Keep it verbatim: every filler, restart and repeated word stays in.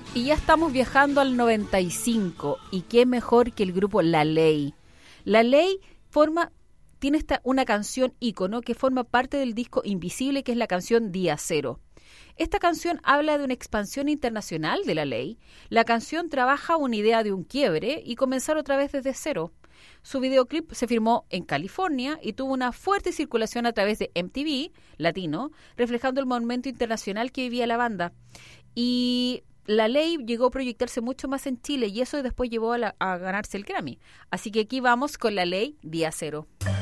Y ya estamos viajando al noventa y cinco, y qué mejor que el grupo La Ley. La Ley forma, tiene esta, una canción ícono que forma parte del disco Invisible, que es la canción Día Cero. Esta canción habla de una expansión internacional de La Ley. La canción trabaja una idea de un quiebre y comenzar otra vez desde cero. Su videoclip se filmó en California y tuvo una fuerte circulación a través de M T V Latino, reflejando el momento internacional que vivía la banda. Y La Ley llegó a proyectarse mucho más en Chile y eso después llevó a, la, a ganarse el Grammy. Así que aquí vamos con La Ley, Día Cero.